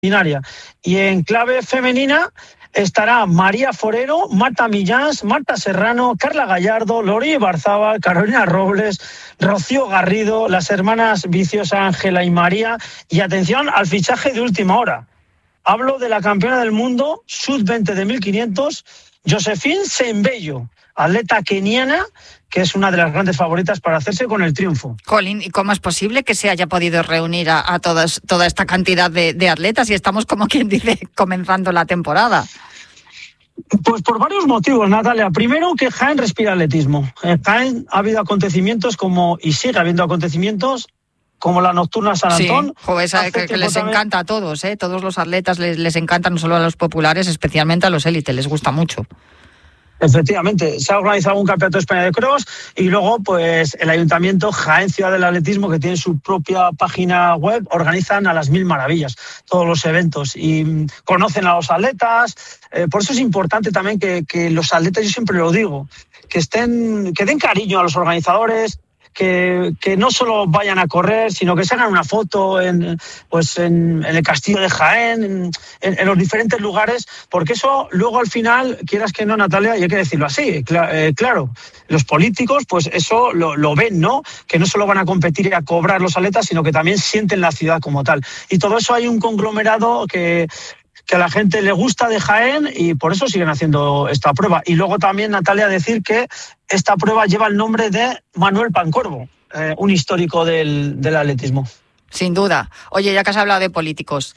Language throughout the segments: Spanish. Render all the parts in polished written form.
extraordinaria. Y en clave femenina estará María Forero, Marta Millás, Marta Serrano, Carla Gallardo, Lori Barzábal, Carolina Robles, Rocío Garrido, las hermanas Viciosa, Ángela y María. Y atención al fichaje de última hora. Hablo de la campeona del mundo sub-20 de 1500, Josephine Sembello, atleta keniana, que es una de las grandes favoritas para hacerse con el triunfo. Jolín, ¿y cómo es posible que se haya podido reunir a toda esta cantidad de atletas y estamos, como quien dice, comenzando la temporada? Pues por varios motivos, Natalia. Primero, que Jaén respira atletismo. En Jaén ha habido acontecimientos y sigue habiendo acontecimientos como la Nocturna San Antón. Sí, esa que les encanta a todos, todos los atletas les encanta, no solo a los populares, especialmente a los élites, les gusta mucho. Efectivamente, se ha organizado un campeonato de España de cross y luego pues el Ayuntamiento Jaén Ciudad del Atletismo, que tiene su propia página web, organizan a las mil maravillas todos los eventos y conocen a los atletas. Por eso es importante también que los atletas, yo siempre lo digo, que den cariño a los organizadores, que no solo vayan a correr, sino que se hagan una foto en el Castillo de Jaén, en los diferentes lugares, porque eso luego al final, quieras que no, Natalia, y hay que decirlo así, claro, los políticos pues eso lo ven, ¿no? Que no solo van a competir y a cobrar los atletas, sino que también sienten la ciudad como tal. Y todo eso hay un conglomerado que a la gente le gusta de Jaén y por eso siguen haciendo esta prueba. Y luego también, Natalia, decir que esta prueba lleva el nombre de Manuel Pancorbo, un histórico del atletismo. Sin duda. Oye, ya que has hablado de políticos,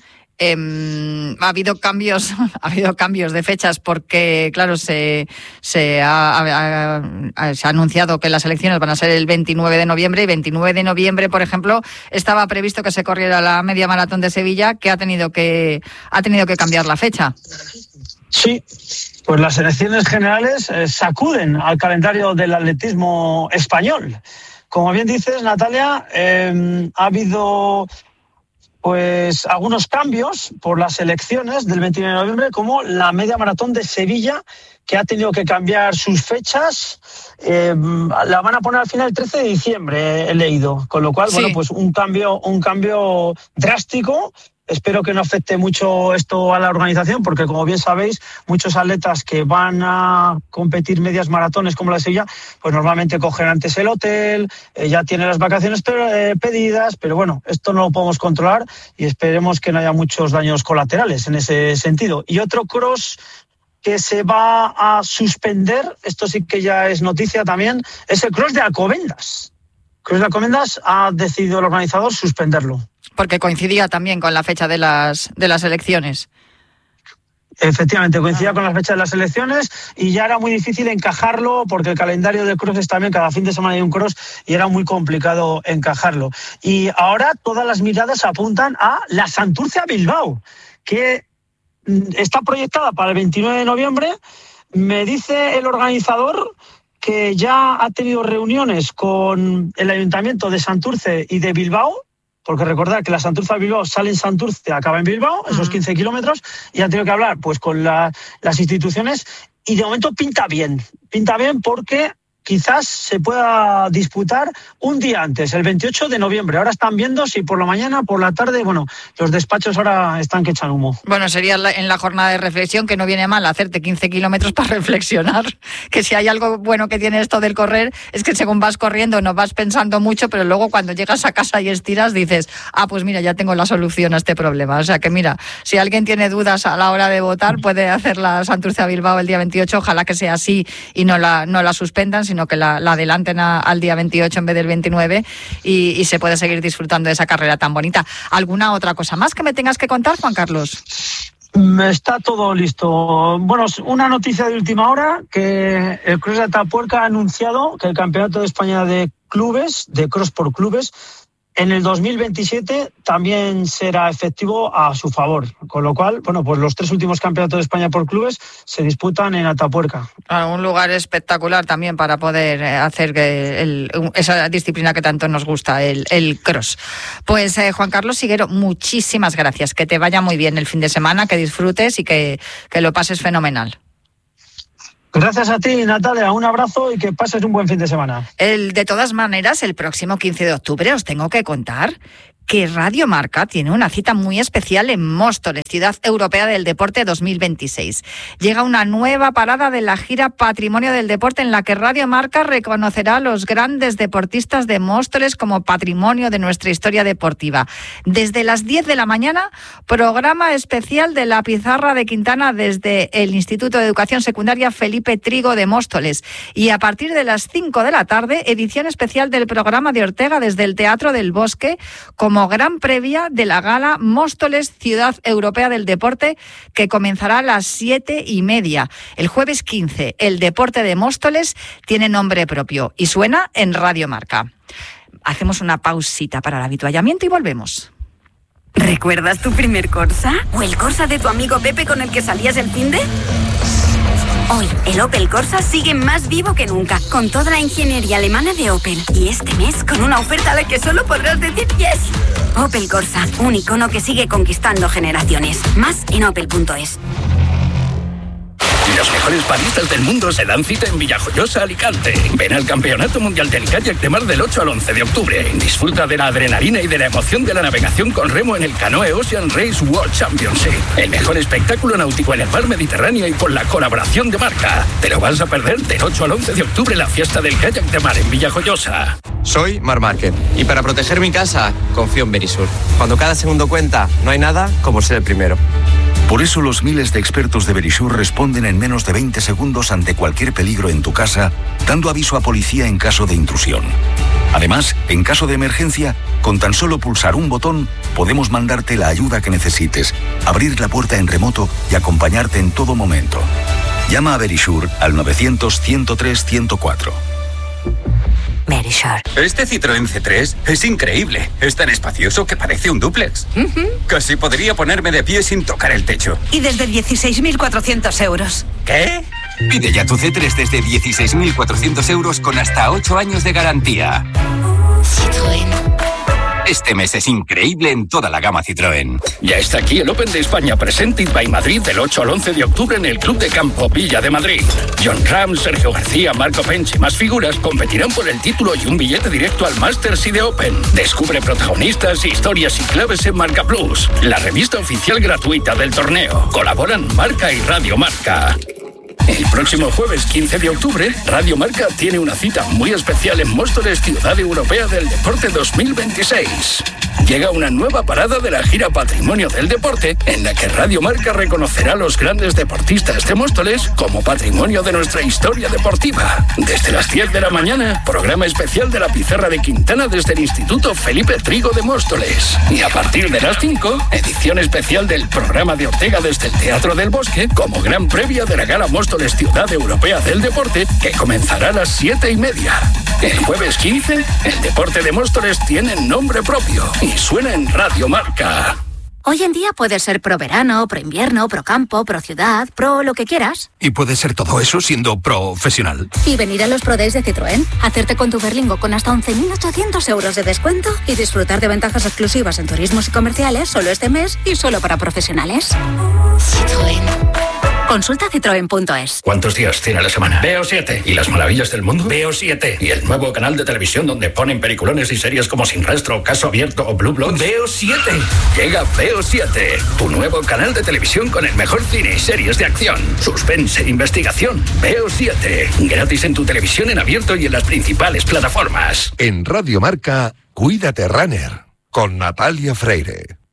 ha habido cambios de fechas porque, claro, se ha anunciado que las elecciones van a ser el 29 de noviembre y 29 de noviembre, por ejemplo, estaba previsto que se corriera la media maratón de Sevilla, que ha tenido que cambiar la fecha. Sí, pues las elecciones generales sacuden al calendario del atletismo español. Como bien dices, Natalia, ha habido pues algunos cambios por las elecciones del 29 de noviembre, como la media maratón de Sevilla, que ha tenido que cambiar sus fechas. La van a poner al final el 13 de diciembre, he leído. Con lo cual, sí. Bueno, pues un cambio drástico. Espero que no afecte mucho esto a la organización, porque como bien sabéis, muchos atletas que van a competir medias maratones como la de Sevilla, pues normalmente cogen antes el hotel, ya tienen las vacaciones pedidas, pero bueno, esto no lo podemos controlar y esperemos que no haya muchos daños colaterales en ese sentido. Y otro cross que se va a suspender, esto sí que ya es noticia también, es el cross de Alcobendas. Cross de Alcobendas ha decidido el organizador suspenderlo. Porque coincidía también con la fecha de las elecciones. Efectivamente, coincidía con la fecha de las elecciones y ya era muy difícil encajarlo porque el calendario de crosses también, cada fin de semana hay un cross y era muy complicado encajarlo. Y ahora todas las miradas apuntan a la Santurce a Bilbao, que está proyectada para el 29 de noviembre. Me dice el organizador que ya ha tenido reuniones con el Ayuntamiento de Santurce y de Bilbao, porque recordad que la Santurce a Bilbao sale en Santurce, acaba en Bilbao, esos 15 kilómetros, y han tenido que hablar pues con las instituciones y de momento pinta bien porque quizás se pueda disputar un día antes, el 28 de noviembre. Ahora están viendo si por la mañana, por la tarde, bueno, los despachos ahora están que echan humo. Bueno, sería en la jornada de reflexión, que no viene mal hacerte 15 kilómetros para reflexionar, que si hay algo bueno que tiene esto del correr, es que según vas corriendo no vas pensando mucho, pero luego cuando llegas a casa y estiras dices, pues mira, ya tengo la solución a este problema. O sea que mira, si alguien tiene dudas a la hora de votar, puede hacer la Santurce a Bilbao el día 28, ojalá que sea así y no la suspendan, sino que la adelanten al día 28 en vez del 29 y se puede seguir disfrutando de esa carrera tan bonita. ¿Alguna otra cosa más que me tengas que contar, Juan Carlos? Está todo listo. Bueno, una noticia de última hora, que el Cross de Atapuerca ha anunciado que el Campeonato de España de clubes, de cross por clubes, en el 2027 también será efectivo a su favor, con lo cual, bueno, pues los 3 últimos campeonatos de España por clubes se disputan en Atapuerca. Un lugar espectacular también para poder hacer esa disciplina que tanto nos gusta, el cross. Pues Juan Carlos Siguero, muchísimas gracias, que te vaya muy bien el fin de semana, que disfrutes y que lo pases fenomenal. Gracias a ti, Natalia, un abrazo y que pases un buen fin de semana. De todas maneras, el próximo 15 de octubre os tengo que contar que Radio Marca tiene una cita muy especial en Móstoles, Ciudad Europea del Deporte 2026. Llega una nueva parada de la gira Patrimonio del Deporte en la que Radio Marca reconocerá a los grandes deportistas de Móstoles como patrimonio de nuestra historia deportiva. Desde las 10 de la mañana, programa especial de la Pizarra de Quintana desde el Instituto de Educación Secundaria Felipe Trigo de Móstoles. Y a partir de las 5 de la tarde, edición especial del programa de Ortega desde el Teatro del Bosque, como gran previa de la gala Móstoles Ciudad Europea del Deporte, que comenzará a las 7:30. El jueves 15, el deporte de Móstoles tiene nombre propio y suena en Radio Marca. Hacemos una pausita para el habituallamiento y volvemos. ¿Recuerdas tu primer Corsa? ¿O el Corsa de tu amigo Pepe con el que salías el finde? Hoy, el Opel Corsa sigue más vivo que nunca, con toda la ingeniería alemana de Opel. Y este mes, con una oferta a la que solo podrás decir yes. Opel Corsa, un icono que sigue conquistando generaciones. Más en opel.es. Los mejores baristas del mundo se dan cita en Villajoyosa, Alicante. Ven al Campeonato Mundial del Kayak de Mar del 8 al 11 de octubre. Disfruta de la adrenalina y de la emoción de la navegación con remo en el Canoe Ocean Race World Championship. El mejor espectáculo náutico en el mar Mediterráneo y con la colaboración de Marca. Te lo vas a perder del 8 al 11 de octubre la fiesta del kayak de mar en Villajoyosa. Soy Mar Márquez y para proteger mi casa confío en Verisur. Cuando cada segundo cuenta, no hay nada como ser el primero. Por eso los miles de expertos de Verisur responden en menos de 20 segundos ante cualquier peligro en tu casa, dando aviso a policía en caso de intrusión. Además, en caso de emergencia, con tan solo pulsar un botón, podemos mandarte la ayuda que necesites, abrir la puerta en remoto y acompañarte en todo momento. Llama a Verisur al 900-103-104. Verisur. Este Citroën C3 es increíble. Es tan espacioso que parece un dúplex. Casi podría ponerme de pie sin tocar el techo. Y desde 16.400 euros. ¿Qué? Pide ya tu C3 desde 16.400 euros con hasta 8 años de garantía. Citroën. Este mes es increíble en toda la gama Citroën. Ya está aquí el Open de España Presented by Madrid del 8 al 11 de octubre en el Club de Campo Villa de Madrid. John Ram, Sergio García, Marco Pench y más figuras competirán por el título y un billete directo al Masters y de Open. Descubre protagonistas, historias y claves en Marca Plus, la revista oficial gratuita del torneo. Colaboran Marca y Radio Marca. El próximo jueves 15 de octubre, Radio Marca tiene una cita muy especial en Móstoles, Ciudad Europea del Deporte 2026. Llega una nueva parada de la gira Patrimonio del Deporte, en la que Radio Marca reconocerá a los grandes deportistas de Móstoles como patrimonio de nuestra historia deportiva. Desde las 10 de la mañana, programa especial de la Pizarra de Quintana desde el Instituto Felipe Trigo de Móstoles. Y a partir de las 5, edición especial del programa de Ortega desde el Teatro del Bosque, como gran previa de la gala Móstoles Ciudad Europea del Deporte, que comenzará a las 7:30. El jueves 15, el deporte de Móstoles tiene nombre propio y suena en Radio Marca. Hoy en día puedes ser pro verano, pro invierno, pro campo, pro ciudad, pro lo que quieras. Y puedes ser todo eso siendo profesional. Y venir a los Pro Days de Citroën, hacerte con tu Berlingo con hasta 11.800 euros de descuento y disfrutar de ventajas exclusivas en turismos y comerciales solo este mes y solo para profesionales. Citroën. Consulta citroen.es. ¿Cuántos días tiene la semana? Veo 7. ¿Y las maravillas del mundo? Veo 7. ¿Y el nuevo canal de televisión donde ponen peliculones y series como Sin Rastro, Caso Abierto o Blue Bloods? Veo 7. Llega Veo 7, tu nuevo canal de televisión con el mejor cine y series de acción, suspense e investigación. Veo 7. Gratis en tu televisión en abierto y en las principales plataformas. En Radio Marca, Cuídate Runner, con Natalia Freire.